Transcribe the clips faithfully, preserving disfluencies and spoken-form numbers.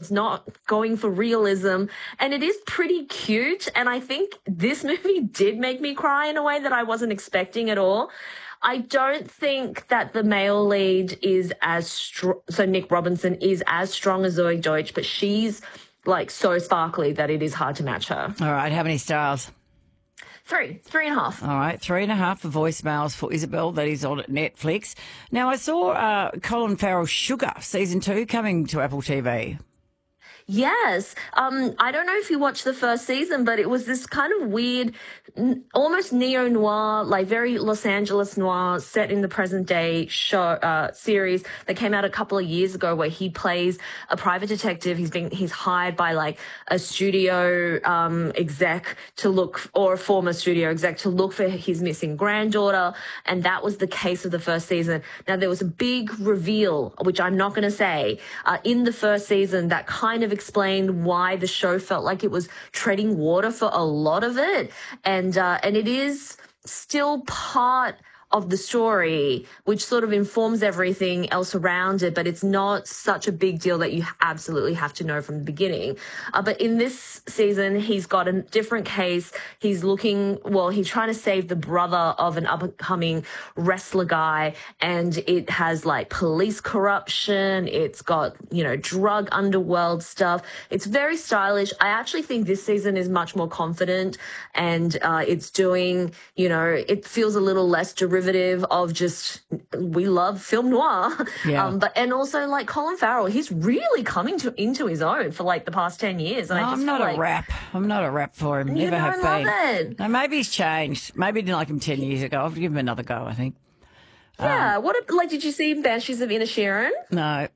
It's not going for realism, and it is pretty cute. And I think this movie did make me cry in a way that I wasn't expecting at all. I don't think that the male lead is as strong. So Nick Robinson is as strong as Zoe Deutsch, but she's like so sparkly that it is hard to match her. All right, how many stars? Three, three and a half. All right, three and a half for voicemails for Isabel. That is on Netflix. Now, I saw uh, Colin Farrell's Sugar season two coming to Apple T V. Yes. Um, I don't know if you watched the first season, but it was this kind of weird, n- almost neo-noir, like very Los Angeles noir set in the present day show, uh, series that came out a couple of years ago where he plays a private detective. He's been, he's hired by like a studio, um, exec to look, or a former studio exec to look for his missing granddaughter. And that was the case of the first season. Now, there was a big reveal, which I'm not going to say, uh, in the first season that kind of explained why the show felt like it was treading water for a lot of it. And, uh, and it is still part of the story, which sort of informs everything else around it, but it's not such a big deal that you absolutely have to know from the beginning. Uh, but in this season, he's got a different case. He's looking, well, he's trying to save the brother of an up-and-coming wrestler guy, and it has like police corruption. It's got, you know, drug underworld stuff. It's very stylish. I actually think this season is much more confident, and uh, it's doing, you know, it feels a little less derivative of just, we love film noir. Yeah. Um, but, and also like Colin Farrell, he's really coming to into his own for like the past ten years. And No, I just I'm not feel a like, rap. I'm not a rap for him. You Never have don't love been. it. No, maybe he's changed. Maybe I didn't like him ten years ago. I'll give him another go, I think. yeah. Um, what, if, like, did you see Banshees of Inisherin? No.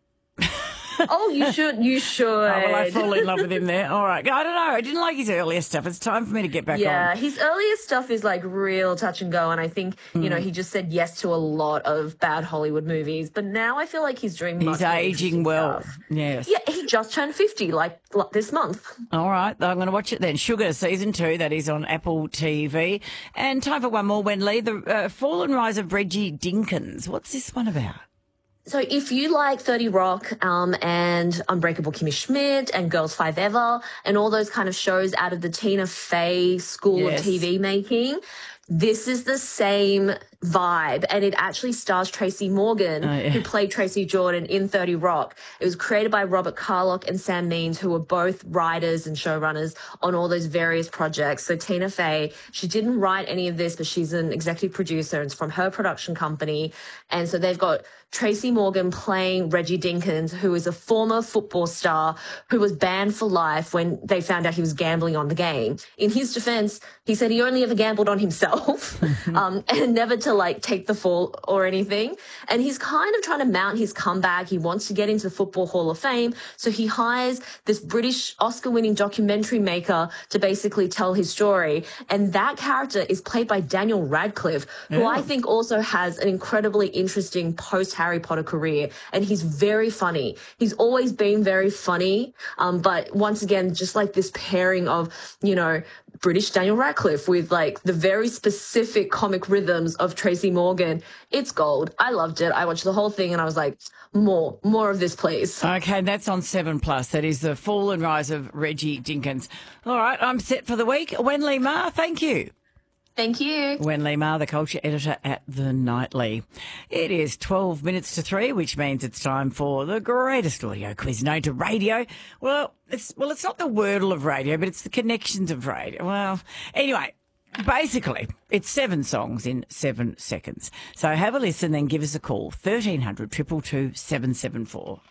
Oh, you should. You should. Oh, well, I fall in love with him there. All right. I don't know. I didn't like his earlier stuff. It's time for me to get back Yeah, on. his earlier stuff is like real touch and go, and I think, you know, he just said yes to a lot of bad Hollywood movies, but now I feel like he's doing much He's more aging interesting well. stuff. Yes. Yeah, he just turned fifty, like, like this month. All right. I'm going to watch it then. Sugar season two. That is on Apple T V. And time for one more, Wenley. The uh, Fall and Rise of Reggie Dinkins. What's this one about? So if you like thirty Rock um, and Unbreakable Kimmy Schmidt and Girls Five Ever and all those kind of shows out of the Tina Fey school Yes. of T V making, this is the same vibe, and it actually stars Tracy Morgan, Oh, yeah. who played Tracy Jordan in thirty Rock. It was created by Robert Carlock and Sam Means, who were both writers and showrunners on all those various projects. So Tina Fey, she didn't write any of this, but she's an executive producer, and it's from her production company. And so they've got Tracy Morgan playing Reggie Dinkins, who is a former football star who was banned for life when they found out he was gambling on the game. In his defense, he said he only ever gambled on himself um, and never to like take the fall or anything. And he's kind of trying to mount his comeback. He wants to get into the Football Hall of Fame. So he hires this British Oscar-winning documentary maker to basically tell his story. And that character is played by Daniel Radcliffe, who Yeah. I think also has an incredibly interesting post-Harry Potter career. And he's very funny. He's always been very funny. Um, but once again, just like this pairing of, you know, British Daniel Radcliffe with like the very specific comic rhythms of Tracy Morgan. It's gold. I loved it. I watched the whole thing and I was like, more, more of this, please. Okay, that's on seven plus. That is the Fall and Rise of Reggie Dinkins. All right, I'm set for the week. Wenley Ma, thank you. Thank you. Wenley Ma, the culture editor at The Nightly. It is twelve minutes to three, which means it's time for the greatest audio quiz known to radio. Well, it's well, it's not the wordle of radio, but it's the connections of radio. Well, anyway, basically, it's seven songs in seven seconds. So have a listen, then give us a call. thirteen hundred, two two two, seven seven four.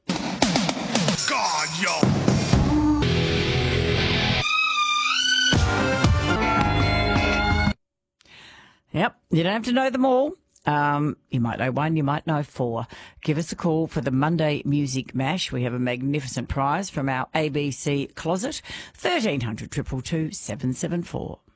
God, yo. Yep, you don't have to know them all. Um, you might know one, you might know four. Give us a call for the Monday Music Mash. We have a magnificent prize from our A B C closet. thirteen hundred, two two two, seven seven four.